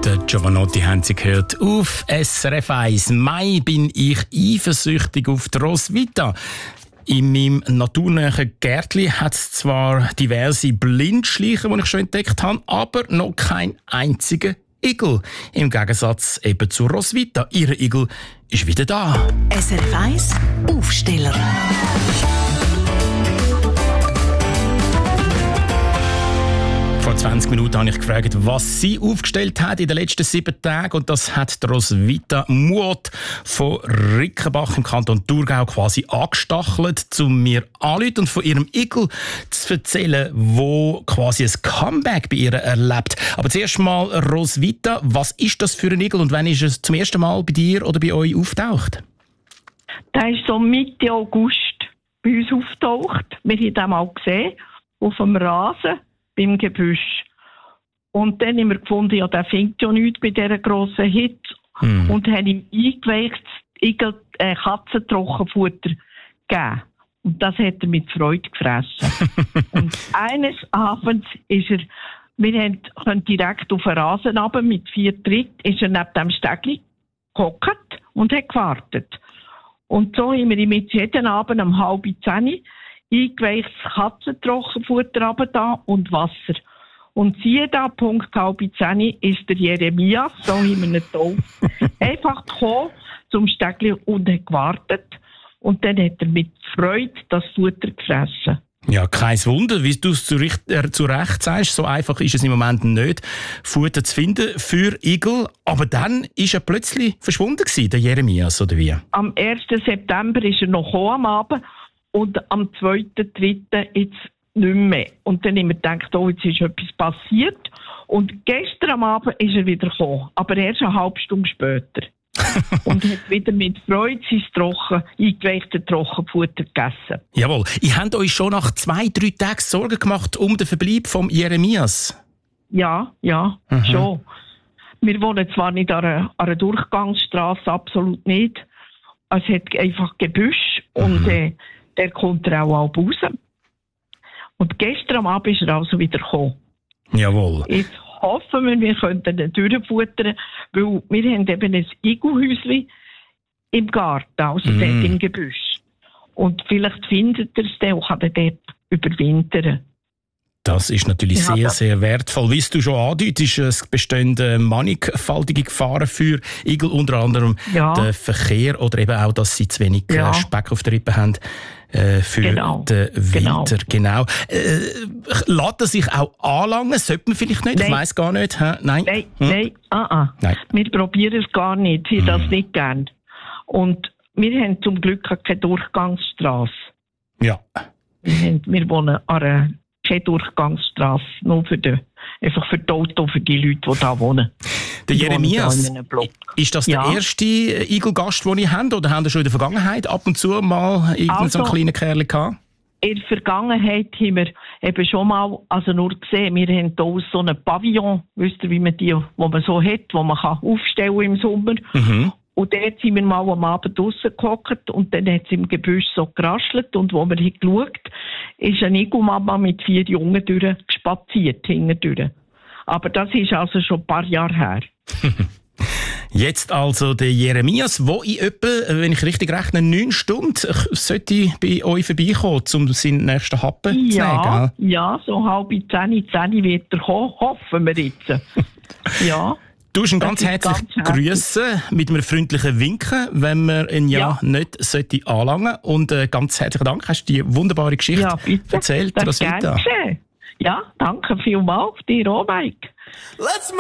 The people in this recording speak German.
Der Giovanotti haben Sie gehört auf SRF 1. Mai bin ich eifersüchtig auf die Roswitha. In meinem naturnahen Gärtli hat es zwar diverse Blindschleichen, die ich schon entdeckt habe, aber noch keinen einzigen Igel. Im Gegensatz eben zu Roswitha. Ihre Igel ist wieder da. SRF 1 Aufsteller. Vor 20 Minuten habe ich gefragt, was sie aufgestellt hat in den letzten 7 Tagen. Und das hat die Roswitha Muot von Rickenbach im Kanton Thurgau quasi angestachelt, um mir anzurufen und von ihrem Igel zu erzählen, wo quasi ein Comeback bei ihr erlebt. Aber zuerst mal, Roswitha, was ist das für ein Igel und wann ist es zum ersten Mal bei dir oder bei euch auftaucht? Der ist so Mitte August bei uns auftaucht. Wir haben ihn mal gesehen, auf dem Rasen. Beim Gebüsch. Und dann haben wir gefunden, ja, der findet ja nichts bei dieser grossen Hitze. Und haben ihm eingeweichtes Katzentrockenfutter gegeben. Und das hat er mit Freude gefressen. Und eines Abends ist er, wir können direkt auf den Rasen runter, mit 4 Tritten, ist er neben dem Stegli gehockt und hat gewartet. Und so haben wir ihm jetzt jeden Abend um 9:30 eingeweichtes Katzentrockenfutter runter und Wasser. Und siehe da, Punkt 9:30 ist der Jeremias, so haben wir ihn getauft, einfach gekommen zum Stegli und hat gewartet. Und dann hat er mit Freude das Futter gefressen. Ja, kein Wunder, wie du es zu Recht sagst. So einfach ist es im Moment nicht, Futter zu finden für Igel. Aber dann ist er plötzlich verschwunden gewesen, der Jeremias, oder wie? Am 1. September ist er noch gekommen am Abend. Und am 2.3. jetzt nicht mehr. Und dann haben wir gedacht, oh, jetzt ist etwas passiert. Und gestern am Abend ist er wieder gekommen. Aber erst eine halbe Stunde später. Und hat wieder mit Freude sein eingeweichtes Trockenfutter gegessen. Jawohl. Ihr habt euch schon nach 2-3 Tagen Sorgen gemacht um den Verbleib vom Jeremias? Ja, schon. Wir wohnen zwar nicht an einer Durchgangsstrasse, absolut nicht. Es hat einfach Gebüsch und der kommt er auch raus. Und gestern am Abend ist er also wieder gekommen. Jawohl. Jetzt hoffen wir könnten ihn durchfuttern, weil wir haben eben ein Igelhäuschen im Garten, also dort im Gebüsch. Und vielleicht findet er es dann und kann er dort überwintern. Das ist natürlich sehr, sehr wertvoll. Wie du schon andeutest, es bestehen mannigfaltige Gefahren für Igel, unter anderem der Verkehr oder eben auch, dass sie zu wenig Speck auf der Rippe haben für den Winter. Genau. Lässt er sich auch anlangen? Sollte man vielleicht nicht? Nein. Ich weiss gar nicht. Nein. Nein. Wir probieren es gar nicht. Wir das nicht gern. Und wir haben zum Glück keine Durchgangsstrasse. Ja. Wir wohnen an einer keine Durchgangsstrasse, nur einfach für die Autos, für die Leute, die da wohnen. Der Jeremias, ist das der erste Igelgast, den ihr habt, oder habt ihr schon in der Vergangenheit ab und zu mal so einen kleinen Kerl gehabt? In der Vergangenheit haben wir eben schon mal, also nur gesehen, wir haben hier so einen Pavillon, wisst ihr, wie man die, wo man so hat, wo man kann aufstellen im Sommer. Und dort sind wir mal am Abend draussen gehockt und dann hat es im Gebüsch so geraschelt und wo wir haben geschaut, ist eine Igelmama mit 4 Jungen durchgespaziert, hintendurch. Aber das ist also schon ein paar Jahre her. Jetzt also der Jeremias, wo in etwa, wenn ich richtig rechne, 9 Stunden sollte bei euch vorbeikommen, um seinen nächsten Happen zu nehmen. Ja, so 9:30 wird er kommen, hoffen wir jetzt. Ja. Du hast ihn ganz herzlich grüßen mit einem freundlichen Winken, wenn man ihn nicht sollte anlangen. Und ganz herzlichen Dank, hast du die wunderbare Geschichte erzählt. Das gerne geschehen. Ja, danke vielmals, dir auch, Mike.